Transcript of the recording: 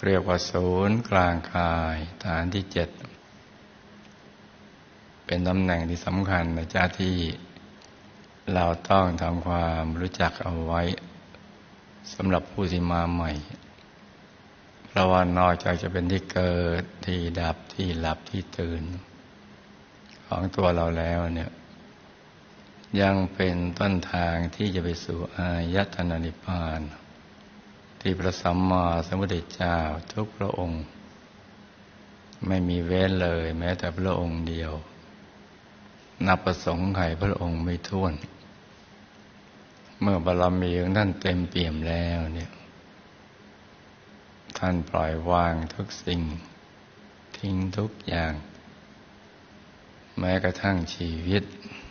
เรียกว่าศูนย์กลางกายฐานที่7เป็นตำแหน่งที่สำคัญนะจ๊ะที่เราต้องทำความรู้จักเอาไว้สำหรับผู้ที่มาใหม่เพราะว่านอกจากจะเป็นที่เกิดที่ดับที่หลับที่ตื่นของตัวเราแล้วเนี่ยยังเป็นต้นทางที่จะไปสู่อายตนะนิพพานที่พระสัมมาสัมพุทธเจ้าทุกพระองค์ไม่มีเว้นเลยแม้แต่พระองค์เดียวนับประสงค์ไขพระองค์ไม่ถ้วนเมื่อบารมีของท่านเต็มเปี่ยมแล้วเนี่ยท่านปล่อยวางทุกสิ่งทิ้งทุกอย่างแม้กระทั่งชีวิต